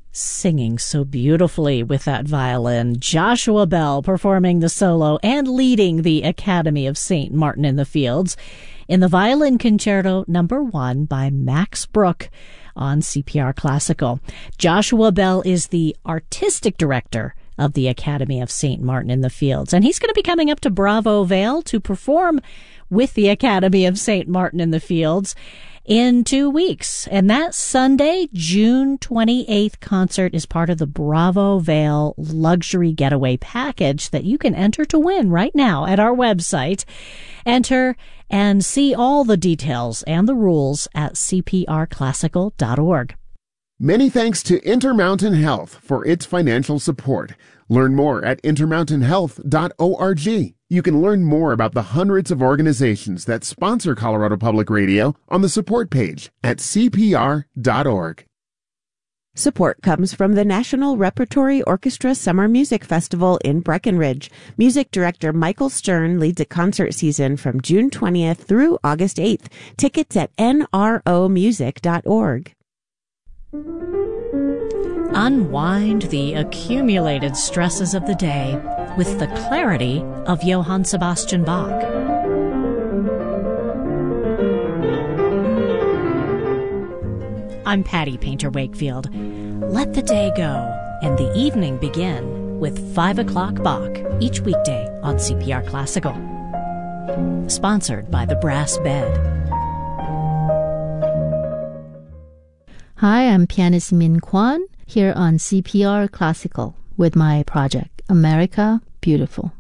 singing so beautifully with that violin. Joshua Bell performing the solo and leading the Academy of St. Martin in the Fields in the Violin Concerto No. 1 by Max Bruch on CPR Classical. Joshua Bell is the artistic director of the Academy of St. Martin in the Fields, and he's going to be coming up to Bravo Vale to perform with the Academy of St. Martin in the Fields in 2 weeks. And that Sunday, June 28th concert is part of the Bravo Vale Luxury Getaway Package that you can enter to win right now at our website. Enter and see all the details and the rules at cprclassical.org. Many thanks to Intermountain Health for its financial support. Learn more at intermountainhealth.org. You can learn more about the hundreds of organizations that sponsor Colorado Public Radio on the support page at cpr.org. Support comes from the National Repertory Orchestra Summer Music Festival in Breckenridge. Music director Michael Stern leads a concert season from June 20th through August 8th. Tickets at nromusic.org. Unwind the accumulated stresses of the day with the clarity of Johann Sebastian Bach. I'm Patty Painter Wakefield. Let the day go and the evening begin with 5 o'clock Bach each weekday on CPR Classical. Sponsored by the Brass Bed. Hi, I'm pianist Min Kwan here on CPR Classical with my project, America Beautiful.